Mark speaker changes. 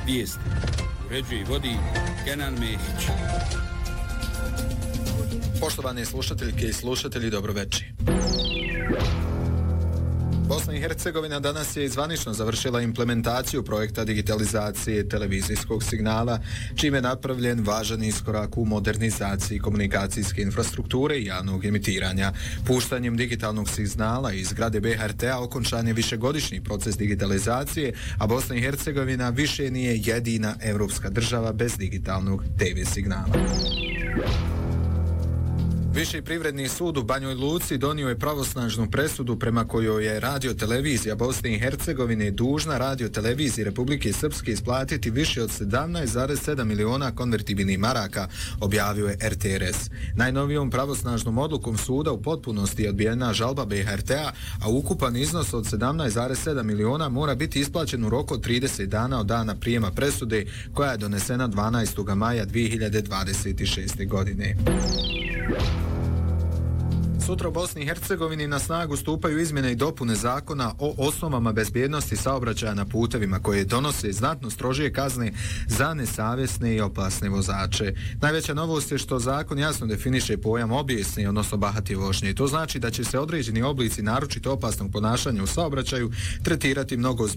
Speaker 1: Vijesti uređuje i vodi Kenan Mehić.
Speaker 2: Poštovane slušateljke i slušatelji, dobroveče. Bosna i Hercegovina danas je zvanično završila implementaciju projekta digitalizacije televizijskog signala, čime je napravljen važan iskorak u modernizaciji komunikacijske infrastrukture i javnog emitiranja. Puštanjem digitalnog signala iz zgrade BHRT-a okončan je višegodišnji proces digitalizacije, a Bosna i Hercegovina više nije jedina evropska država bez digitalnog TV signala. Viši privredni sud u Banjoj Luci donio je pravosnažnu presudu prema kojoj je radiotelevizija Bosne i Hercegovine dužna radioteleviziji Republike Srpske isplatiti više od 17,7 miliona konvertibilnih maraka, objavio je RTRS. Najnovijom pravosnažnom odlukom suda u potpunosti je odbijena žalba BHRT-a, a ukupan iznos od 17,7 miliona mora biti isplaćen u roku od 30 dana od dana prijema presude, koja je donesena 12. maja 2026. godine. Sutra u Bosni i Hercegovini na snagu stupaju izmjene i dopune zakona o osnovama bezbjednosti saobraćaja na putevima, koje donose znatno strožije kazne za nesavjesne i opasne vozače. Najveća novost je što zakon jasno definiše pojam obijesne, odnosno bahate vožnje. To znači da će se određeni oblici naročito opasnog ponašanja u saobraćaju tretirati mnogo